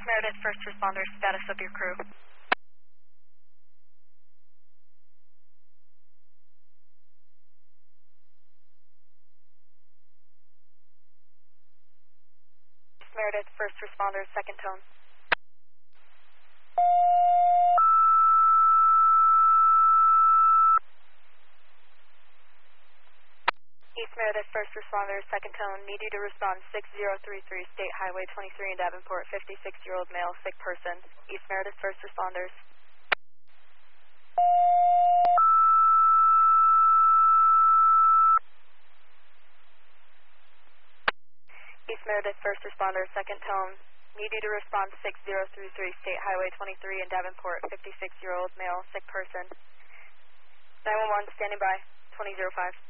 Meredith, first responders, status of your crew. Meredith, first responders, second tone. East Meredith, first responders, second tone. Need you to respond 6033 State Highway 23 in Davenport, 56-year-old male, sick person. East Meredith, first responders. East Meredith, first responders, second tone. Need you to respond 6033 State Highway 23 in Davenport, 56-year-old male, sick person. 911, standing by, 2005.